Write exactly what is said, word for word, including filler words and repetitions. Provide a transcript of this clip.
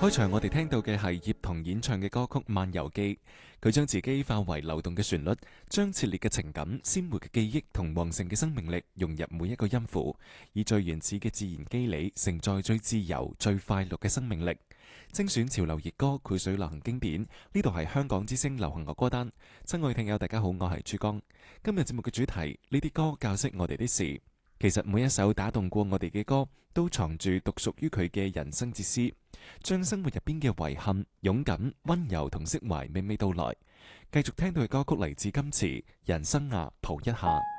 開場我哋聽到嘅係葉童演唱嘅歌曲《漫遊記》，佢將自己化為流動嘅旋律，將熾烈嘅情感、鮮活嘅記憶同旺盛嘅生命力融入每一個音符，以最原始嘅自然機理承載最自由、最快樂嘅生命力。精選潮流熱歌，繪水流行經典。呢度係香港之聲流行樂歌單。親愛聽友大家好，我係珠江。今日節目嘅主題，呢啲歌教識我哋的事。其實每一首打動過我哋嘅歌，都藏住獨屬於佢嘅人生哲思，將生活入邊嘅遺憾、勇敢、溫柔同釋懷娓娓道來。繼續聽到嘅歌曲嚟自金池《人生啊，抱一下》。